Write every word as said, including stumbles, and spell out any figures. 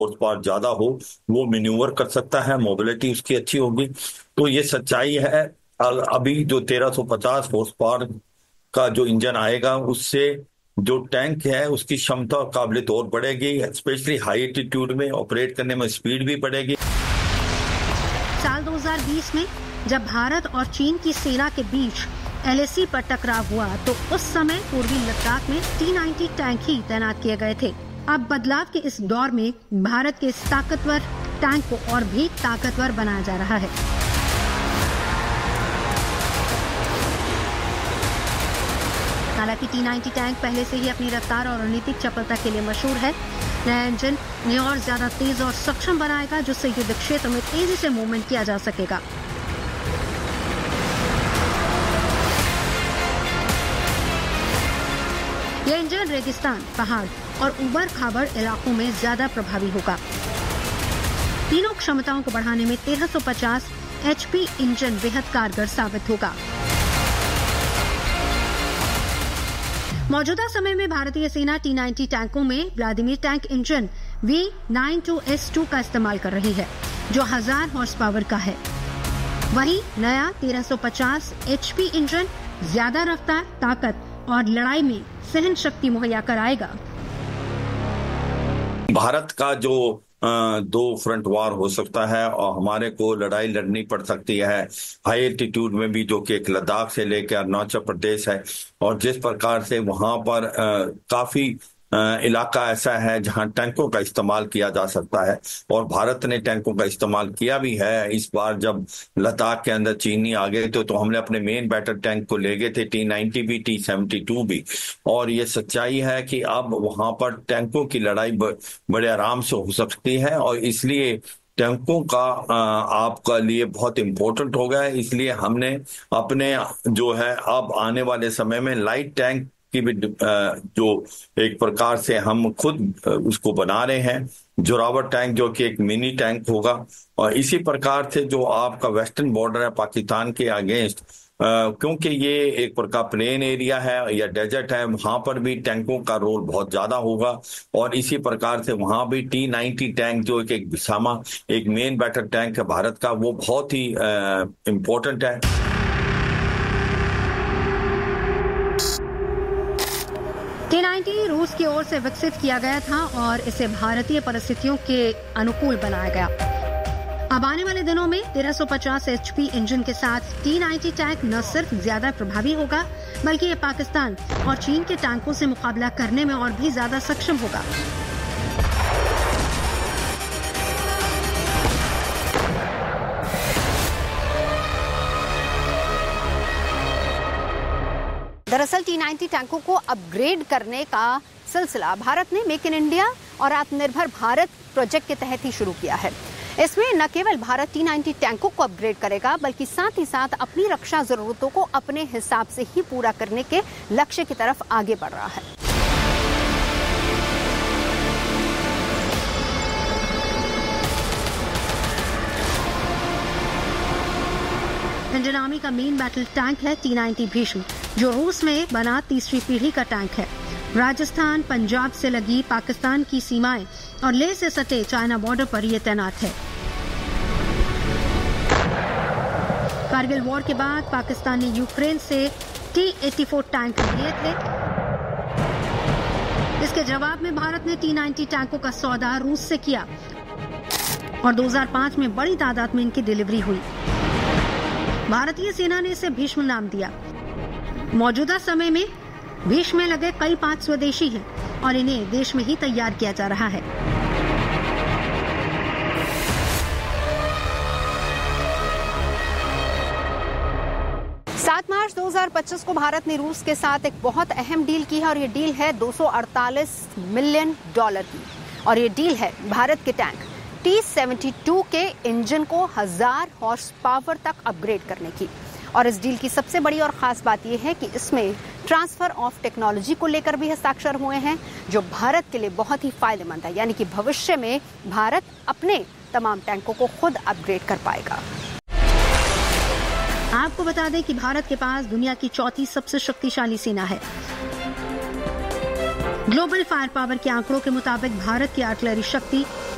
Horse power ज्यादा हो वो मैन्यूवर कर सकता है, मोबिलिटी उसकी अच्छी होगी। तो ये सच्चाई है। अभी जो तेरह सौ पचास हॉर्स पावर का जो इंजन आएगा उससे जो टैंक है उसकी क्षमता और काबिलियत और बढ़ेगी, स्पेशली हाई एल्टीट्यूड में ऑपरेट करने में स्पीड भी बढ़ेगी। साल दो हज़ार बीस में जब भारत और चीन की सेना के बीच एल ए सी पर टकराव हुआ तो उस समय पूर्वी लद्दाख में टी नाइंटी टैंक ही तैनात किए गए थे। अब बदलाव के इस दौर में भारत के इस ताकतवर टैंक को और भी ताकतवर बनाया जा रहा है। हालांकि टी नाइंटी टैंक पहले से ही अपनी रफ्तार और रणनीतिक चपलता के लिए मशहूर है। नया इंजन उन्हें और ज्यादा तेज और सक्षम बनाएगा जिससे युद्ध क्षेत्र में तेजी से मूवमेंट किया जा सकेगा। यह इंजन रेगिस्तान, पहाड़ और उबड़ खाबड़ इलाकों में ज्यादा प्रभावी होगा। तीनों क्षमताओं को बढ़ाने में तेरह सौ पचास एच पी इंजन बेहद कारगर साबित होगा। मौजूदा समय में भारतीय सेना टी नाइंटी टैंकों में Vladimir tank engine we ninety two S to का इस्तेमाल कर रही है जो हजार हॉर्स पावर का है। वहीं नया तेरह सौ पचास एच पी इंजन ज्यादा रफ्तार, ताकत और लड़ाई में सहन शक्ति मुहैया कराएगा। भारत का जो आ, दो फ्रंट वार हो सकता है और हमारे को लड़ाई लड़नी पड़ सकती है हाई एल्टीट्यूड में भी, जो कि एक लद्दाख से लेकर अरुणाचल प्रदेश है। और जिस प्रकार से वहां पर आ, काफी इलाका ऐसा है जहां टैंकों का इस्तेमाल किया जा सकता है और भारत ने टैंकों का इस्तेमाल किया भी है। इस बार जब लद्दाख के अंदर चीनी आ गए थे तो हमने अपने मेन बैटल टैंक को ले गए थे, टी नाइंटी भी, टी सेवेंटी टू भी। और ये सच्चाई है कि अब वहां पर टैंकों की लड़ाई बड़े आराम से हो सकती है और इसलिए टैंकों का आपका लिए बहुत इम्पोर्टेंट हो गया है। इसलिए हमने अपने जो है अब आने वाले समय में लाइट टैंक की भी जो एक प्रकार से हम खुद उसको बना रहे हैं, जोरावर टैंक, जो कि एक मिनी टैंक होगा। और इसी प्रकार से जो आपका वेस्टर्न बॉर्डर है पाकिस्तान के अगेंस्ट, क्योंकि ये एक प्रकार प्लेन एरिया है या डेजर्ट है, वहां पर भी टैंकों का रोल बहुत ज्यादा होगा। और इसी प्रकार से वहां भी टी नाइंटी टैंक जो एक विसामा एक मेन बैटल टैंक है भारत का, वो बहुत ही इम्पोर्टेंट है। टी नाइंटी रूस की ओर से विकसित किया गया था और इसे भारतीय परिस्थितियों के अनुकूल बनाया गया। अब आने वाले दिनों में तेरह सौ पचास एच पी इंजन के साथ टी नाइंटी टैंक न सिर्फ ज्यादा प्रभावी होगा बल्कि ये पाकिस्तान और चीन के टैंकों से मुकाबला करने में और भी ज्यादा सक्षम होगा। दरअसल टी नाइंटी टैंकों को अपग्रेड करने का सिलसिला भारत ने मेक इन इंडिया और आत्मनिर्भर भारत प्रोजेक्ट के तहत ही शुरू किया है। इसमें न केवल भारत टी नाइंटी टैंकों को अपग्रेड करेगा बल्कि साथ ही साथ अपनी रक्षा जरूरतों को अपने हिसाब से ही पूरा करने के लक्ष्य की तरफ आगे बढ़ रहा है। इंडियन आर्मी का मेन बैटल टैंक है टी नाइंटी भीष्म, जो रूस में बना तीसरी पीढ़ी का टैंक है। राजस्थान, पंजाब से लगी पाकिस्तान की सीमाएं और लेह से सटे चाइना बॉर्डर पर यह तैनात है। कारगिल वॉर के बाद पाकिस्तान ने यूक्रेन से टी एटी फोर टैंक लिए थे। इसके जवाब में भारत ने टी नाइंटी टैंकों का सौदा रूस से किया और दो हज़ार पाँच में बड़ी तादाद में इनकी डिलीवरी हुई। भारतीय सेना ने इसे भीष्म नाम दिया। मौजूदा समय में भीष्म में लगे कई पांच स्वदेशी हैं और इन्हें देश में ही तैयार किया जा रहा है। सात मार्च दो हज़ार पच्चीस को भारत ने रूस के साथ एक बहुत अहम डील की है और ये डील है दो सौ अड़तालीस मिलियन डॉलर की। और ये डील है भारत के टैंक टी सेवेंटी टू के इंजन को हजार हॉर्स पावर तक अपग्रेड करने की। और इस डील की सबसे बड़ी और खास बात यह है कि इसमें ट्रांसफर ऑफ टेक्नोलॉजी को लेकर भी हस्ताक्षर हुए हैं, जो भारत के लिए बहुत ही फायदेमंद है। यानी कि भविष्य में भारत अपने तमाम टैंकों को खुद अपग्रेड कर पाएगा। आपको बता दें कि भारत के पास दुनिया की चौथी सबसे शक्तिशाली सेना है। ग्लोबल फायर पावर के आंकड़ों के मुताबिक भारत की आर्टिलरी शक्ति